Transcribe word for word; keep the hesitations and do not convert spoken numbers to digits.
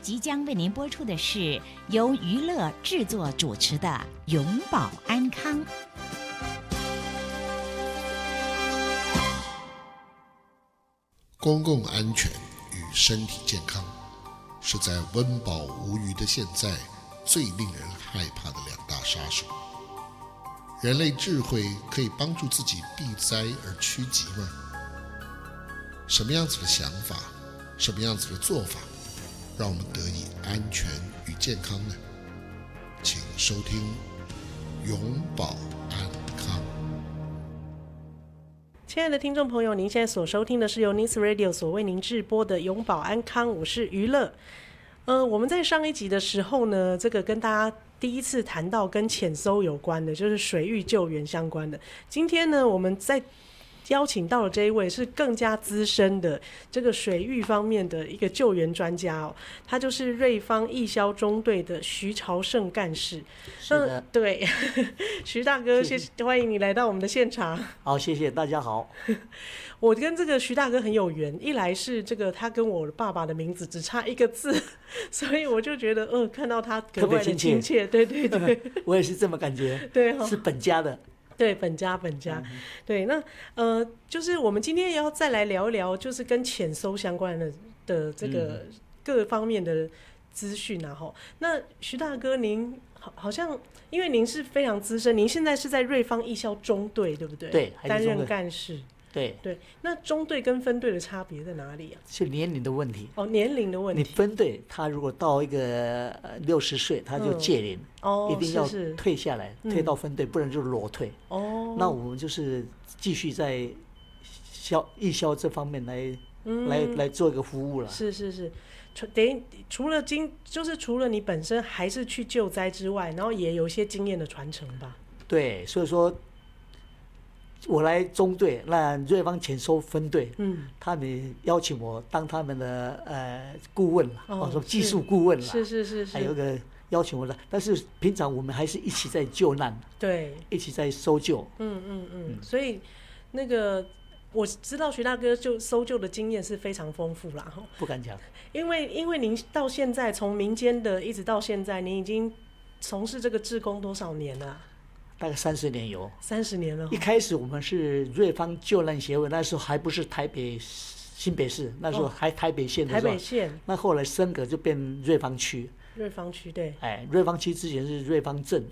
即将为您播出的是由娱乐制作主持的《永保安康》。 公共安全与身体健康是在温饱无余的现在最令人害怕的两大杀手。人类智慧可以帮助自己避灾而趋吉吗？什么样子的想法，什么样子的做法，让我们得以安全与健康呢？请收听永保安康。 亲爱的听众朋友，您现在所收听的是由 Nice Radio 所为您制播的永保安康，我是娱乐。呃，我们在上一集的时候呢，这个跟大家第一次谈到跟潜搜有关的，就是水域救援相关的。今天呢，我们在邀请到了这一位是更加资深的这个水域方面的一个救援专家哦，他就是瑞芳义消中队的徐朝胜干事。 是的， 嗯、对，徐大哥，谢谢，欢迎你来到我们的现场。 好，谢谢大家好。 我跟这个徐大哥很有缘，一来是这个他跟我爸爸的名字只差一个字，所以我就觉得，呃，看到他格外的亲切，亲切对对对， 我也是这么感觉， 对、哦， 是本家的。 对，本家本家，嗯、对，那呃，就是我们今天也要再来聊一聊，就是跟潜搜相关的的这个各方面的资讯啊。哈、嗯，那徐大哥，您好，好像因为您是非常资深，您现在是在瑞芳义消中队，对不对？ 对， 担任干事。 对对，那中队跟分队的差别在哪里啊？ 是年龄的问题。 哦，年龄的问题。 你分队，他如果到一个六十岁，他就届龄、 嗯，哦， 一定要是是退下来，退到分队，嗯、不然就裸退。 哦， 那我们就是继续在消义消这方面来、嗯、来来做一个服务了。 是是是，等于除了经，就是除了你本身还是去救灾之外，然后也有一些经验的传承吧。 对，所以说。我来中队，那瑞芳潜搜分队，嗯，他们邀请我当他们的呃顾问了，哦，说技术顾问了， 是是是是， 还有一个邀请我的，但是平常我们还是一起在救难， 对， 一起在搜救， 嗯嗯嗯，嗯所以那个我知道徐大哥就搜救的经验是非常丰富啦， 不敢讲， 因为因为您到现在从民间的一直到现在，您已经从事这个志工多少年了？ 大概三十年有， 三十年了。 一开始我们是瑞芳救难协会，那时候还不是台北新北市，那时候还台北县的时候。 台北县。 那后来升格就变瑞芳区。 瑞芳区对。 哎，瑞芳区之前是瑞芳镇，